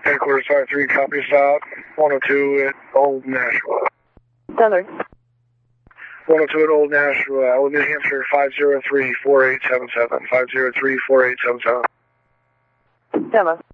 Headquarters 53, copy stop. 102 at Old Nashua. Southern. 102 at Old Nashua, with New Hampshire 503-4877. 503-4877. Demo.